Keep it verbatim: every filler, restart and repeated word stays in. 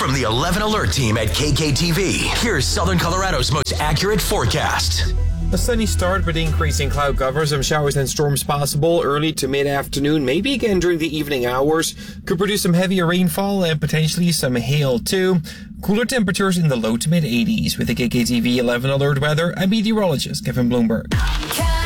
From the eleven Alert team at K K T V, here's Southern Colorado's most accurate forecast. A sunny start with increasing cloud cover. Some showers and storms possible early to mid-afternoon, maybe again during the evening hours. Could produce some heavier rainfall and potentially some hail too. Cooler temperatures in the low to mid eighties. With the K K T V eleven Alert weather, I'm meteorologist Kevin Bloomberg.